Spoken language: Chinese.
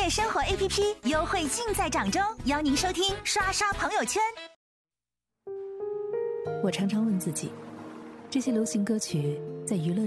乐生活 APP 优惠尽在掌中，邀您收听刷刷朋友圈。 我常常问自己，这些流行歌曲在娱乐